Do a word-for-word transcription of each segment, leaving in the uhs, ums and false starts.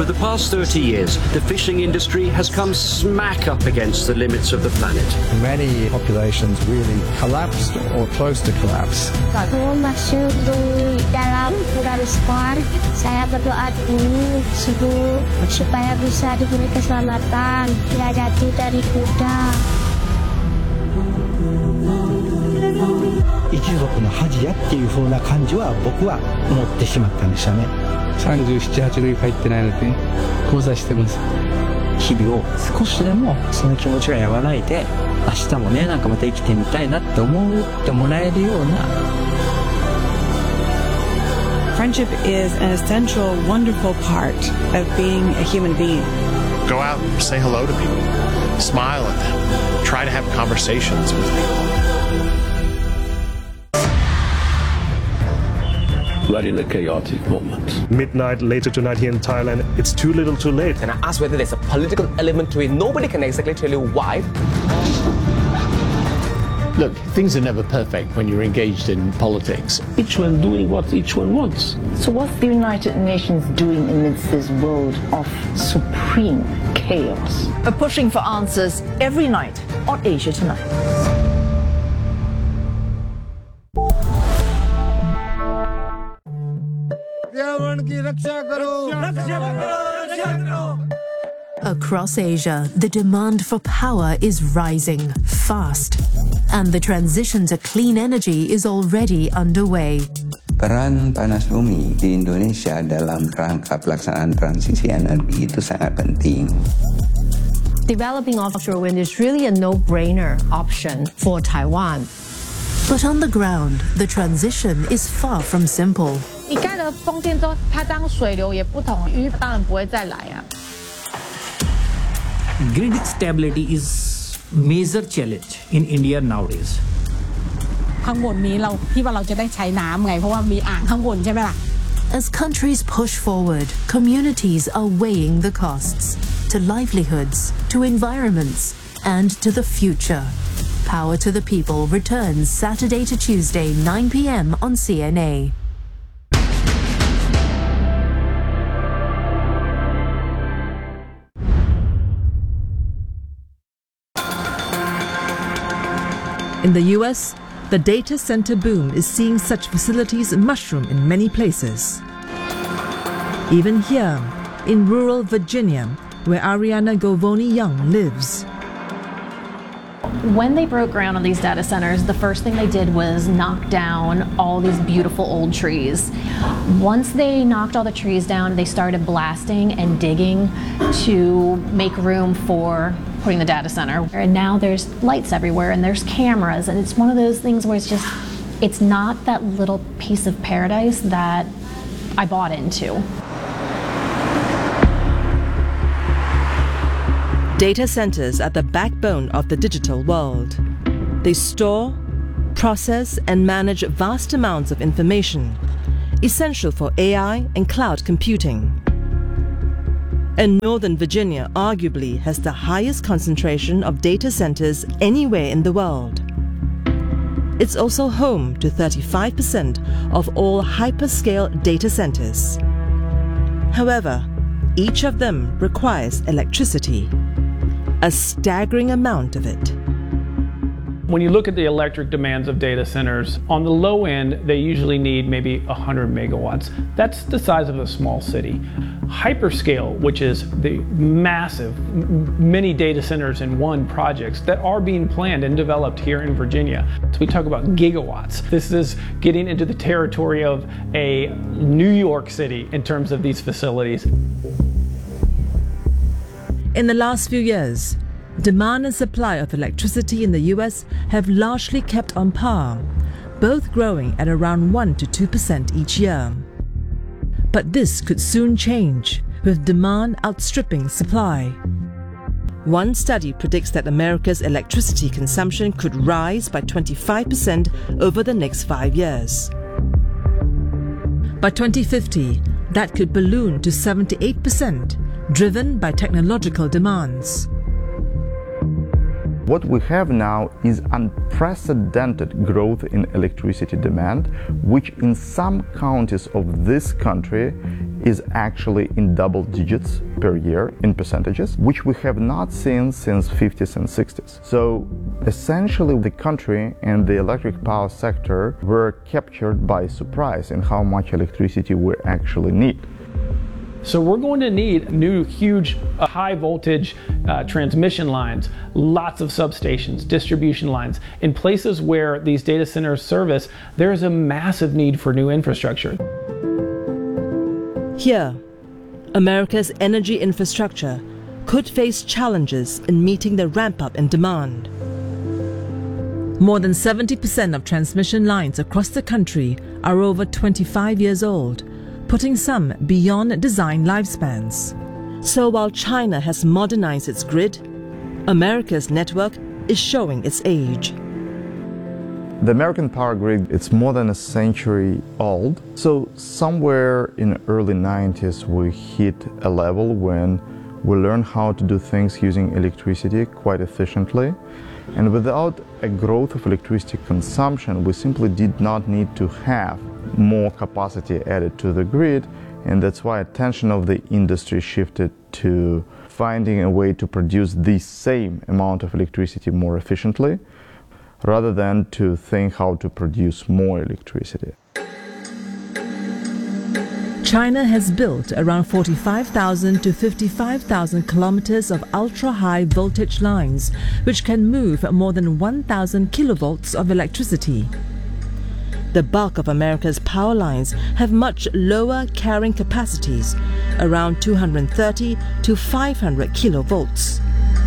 the past thirty years, the fishing industry has come smack up against the limits of the planet. Many populations really collapsed or close to collapse. Aku masuk di dalam garis far, saya berdoa dulu subuh supaya bisa diberi keselamatan, tidak jatuh dari kuda. 一族の恥やっていう風な感じは僕は思ってしまったんでしたね。 さんじゅうなな、はち類入ってないので交差してます。 日々を少しでもその気持ちが和らいで、明日もねなんかまた生きてみたいなって思ってもらえるような。 Friendship is an essential, wonderful part of being a human being. Go out and say hello to people. Smile at them. Try to have conversations with people. We're in a chaotic moment. Midnight later tonight here in Thailand, it's too little too late. And I asked whether there's a political element to it. Nobody can exactly tell you why. Look, things are never perfect when you're engaged in politics. Each one doing what each one wants. So what's the United Nations doing amidst this world of supreme chaos? We're pushing for answers every night on Asia Tonight. Across Asia, the demand for power is rising fast, and the transition to clean energy is already underway. Peran panas bumi di Indonesia dalam rangka pelaksanaan transisi energi itu sangat penting. Developing offshore wind is really a no-brainer option for Taiwan. But on the ground, the transition is far from simple. 你盖了风电之后，它当水流也不同，鱼当然不会再来啊。 Grid stability is major challenge in India nowadays. ข้างบนนี้เราที่ว่าเราจะได้ใช้น้ำไงเพราะว่ามีอ่างข้างบนใช่ไหมล่ะ As countries push forward, communities are weighing the costs to livelihoods, to environments, and to the future. Power to the People returns Saturday to Tuesday, nine p m on C N A. In the U S, the data center boom is seeing such facilities mushroom in many places. Even here, in rural Virginia, where Ariana Govoni-Young lives. When they broke ground on these data centers, the first thing they did was knock down all these beautiful old trees. Once they knocked all the trees down, they started blasting and digging to make room for putting the data center. And now there's lights everywhere and there's cameras, and it's one of those things where it's just, it's not that little piece of paradise that I bought into. Data centers are the backbone of the digital world. They store, process, and manage vast amounts of information, essential for A I and cloud computing. And Northern Virginia arguably has the highest concentration of data centers anywhere in the world. It's also home to thirty-five percent of all hyperscale data centers. However, each of them requires electricity, a staggering amount of it. When you look at the electric demands of data centers, on the low end, they usually need maybe one hundred megawatts. That's the size of a small city. Hyperscale, which is the massive, many data centers in one projects that are being planned and developed here in Virginia. So we talk about gigawatts. This is getting into the territory of a New York City in terms of these facilities. In the last few years, demand and supply of electricity in the U S have largely kept on par, both growing at around one to two percent each year. But this could soon change, with demand outstripping supply. One study predicts that America's electricity consumption could rise by twenty-five percent over the next five years. By twenty fifty, that could balloon to seventy-eight percent, driven by technological demands. What we have now is unprecedented growth in electricity demand, which in some counties of this country is actually in double digits per year in percentages, which we have not seen since fifties and sixties. So essentially the country and the electric power sector were captured by surprise in how much electricity we actually need. So we're going to need new, huge, uh, high voltage uh, transmission lines, lots of substations, distribution lines. In places where these data centers service, there is a massive need for new infrastructure. Here, America's energy infrastructure could face challenges in meeting the ramp-up in demand. More than seventy percent of transmission lines across the country are over twenty-five years old, putting some beyond design lifespans. So while China has modernized its grid, America's network is showing its age. The American power grid, it's more than a century old. So somewhere in the early nineties, we hit a level when we learned how to do things using electricity quite efficiently. And without a growth of electricity consumption, we simply did not need to have more capacity added to the grid, and that's why attention of the industry shifted to finding a way to produce the same amount of electricity more efficiently, rather than to think how to produce more electricity. China has built around forty-five thousand to fifty-five thousand kilometers of ultra-high voltage lines, which can move more than one thousand kilovolts of electricity. The bulk of America's power lines have much lower carrying capacities, around two hundred thirty to five hundred kilovolts.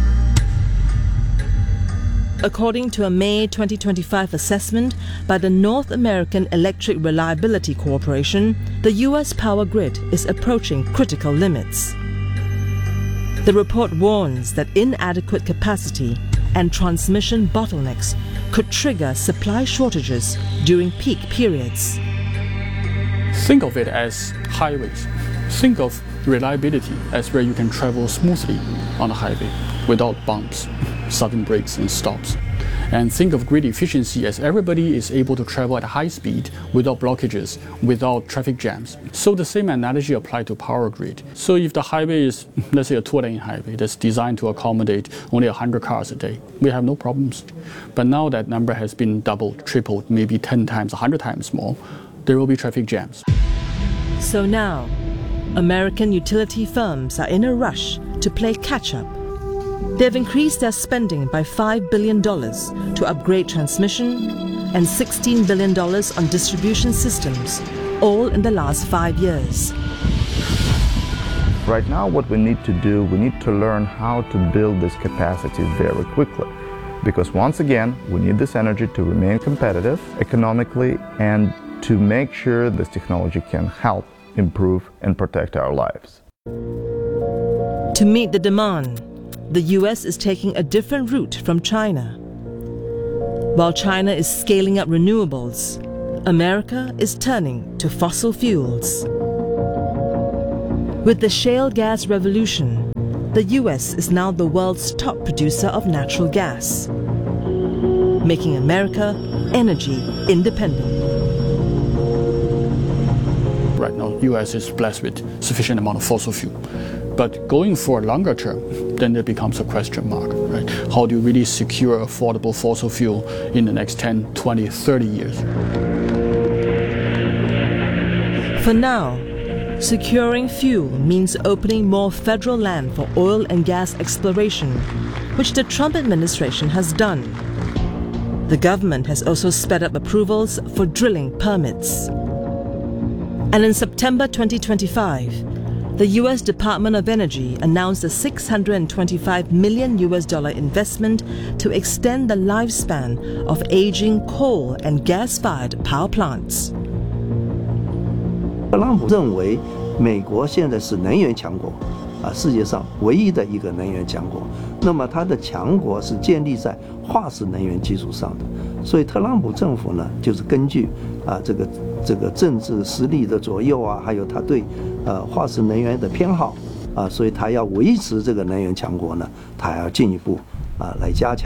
According to a May twenty twenty-five assessment by the North American Electric Reliability Corporation, the U S power grid is approaching critical limits. The report warns that inadequate capacity and transmission bottlenecks could trigger supply shortages during peak periods. Think of it as highways. Think of reliability as where you can travel smoothly on a highway without bumps, sudden breaks and stops. And think of grid efficiency as everybody is able to travel at high speed without blockages, without traffic jams. So the same analogy applies to power grid. So if the highway is, let's say, a two-lane highway that's designed to accommodate only one hundred cars a day, we have no problems. But now that number has been doubled, tripled, maybe ten times, one hundred times more, there will be traffic jams. So now, American utility firms are in a rush to play catch-up. They've increased their spending by five billion dollars to upgrade transmission and sixteen billion dollars on distribution systems, all in the last five years. Right now, what we need to do, we need to learn how to build this capacity very quickly. Because once again, we need this energy to remain competitive economically and to make sure this technology can help improve and protect our lives. To meet the demand, the U S is taking a different route from China. While China is scaling up renewables, America is turning to fossil fuels. With the shale gas revolution, the U S is now the world's top producer of natural gas, making America energy independent. Right now, U S is blessed with sufficient amount of fossil fuel. But going for a longer term, then there becomes a question mark, right? How do you really secure affordable fossil fuel in the next ten, twenty, thirty years? For now, securing fuel means opening more federal land for oil and gas exploration, which the Trump administration has done. The government has also sped up approvals for drilling permits. And in September twenty twenty-five, the U S Department of Energy announced a six hundred twenty-five million U S dollar investment to extend the lifespan of aging coal and gas-fired power plants. 特朗普认为，美国现在是能源强国，啊，世界上唯一的一个能源强国。那么它的强国是建立在化石能源基础上的，所以特朗普政府呢，就是根据啊这个这个政治实力的左右啊，还有他对呃化石能源的偏好啊，所以他要维持这个能源强国呢，他要进一步啊来加强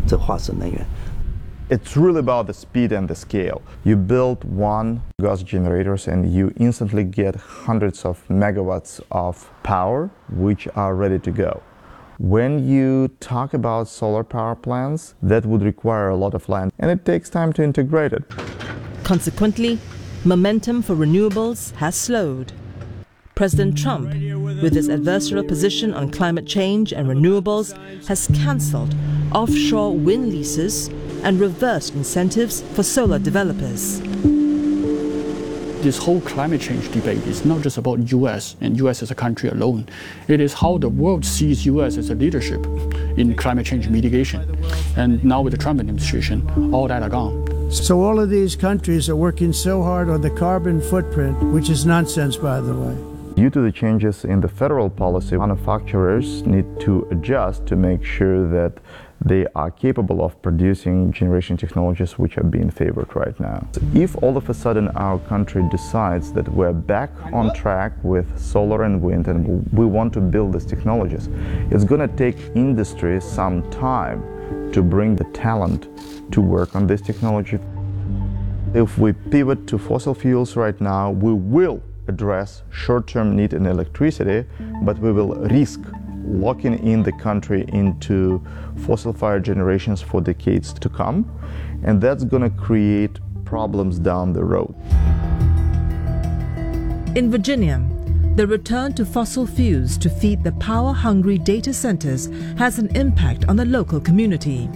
这化石能源。 It's really about the speed and the scale. You build one gas generators and you instantly get hundreds of megawatts of power which are ready to go. When you talk about solar power plants, that would require a lot of land and it takes time to integrate it. Consequently, momentum for renewables has slowed. President Trump, with his adversarial position on climate change and renewables, has cancelled offshore wind leases and reversed incentives for solar developers. This whole climate change debate is not just about U S and U S as a country alone. It is how the world sees U S as a leadership in climate change mitigation. And now with the Trump administration, all that are gone. So all of these countries are working so hard on the carbon footprint, which is nonsense, by the way. Due to the changes in the federal policy, manufacturers need to adjust to make sure that they are capable of producing generation technologies which are being favored right now. If all of a sudden our country decides that we're back on track with solar and wind and we want to build these technologies, it's going to take industry some time to bring the talent to work on this technology. If we pivot to fossil fuels right now, we will address short-term need in electricity, but we will risk locking in the country into fossil-fired generations for decades to come, and that's going to create problems down the road. In Virginia, the return to fossil fuels to feed the power-hungry data centers has an impact on the local community.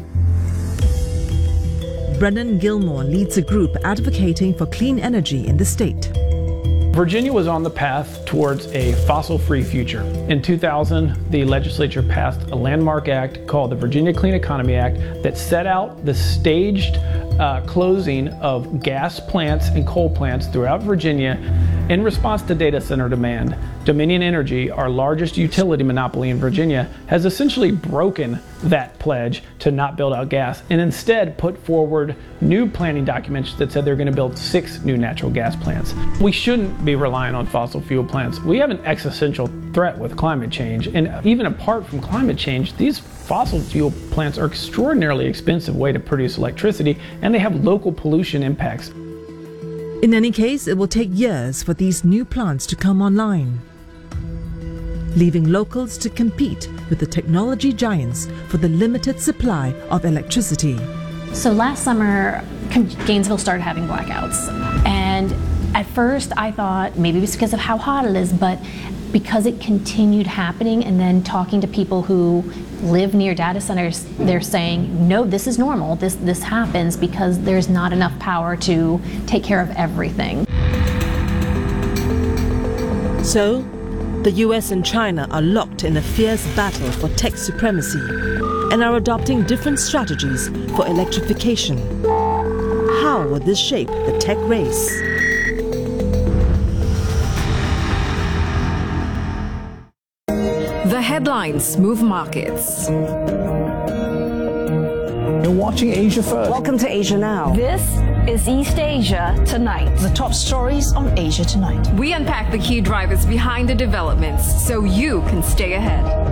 Brennan Gilmore leads a group advocating for clean energy in the state. Virginia was on the path towards a fossil-free future. In two thousand, the legislature passed a landmark act called the Virginia Clean Economy Act that set out the staged uh, closing of gas plants and coal plants throughout Virginia in response to data center demand. Dominion Energy, our largest utility monopoly in Virginia, has essentially broken that pledge to not build out gas and instead put forward new planning documents that said they're going to build six new natural gas plants. We shouldn't be relying on fossil fuel plants. We have an existential threat with climate change, and even apart from climate change, these fossil fuel plants are an extraordinarily expensive way to produce electricity, and they have local pollution impacts. In any case, it will take years for these new plants to come online, leaving locals to compete with the technology giants for the limited supply of electricity. So last summer, Gainesville started having blackouts. And at first I thought maybe it was because of how hot it is, but because it continued happening, and then talking to people who live near data centers, they're saying, no, this is normal. This, this happens because there's not enough power to take care of everything. So, the U S and China are locked in a fierce battle for tech supremacy and are adopting different strategies for electrification. How will this shape the tech race? The headlines move markets. You're watching Asia First. Welcome to Asia Now. This is East Asia Tonight. The top stories on Asia Tonight. We unpack the key drivers behind the developments so you can stay ahead.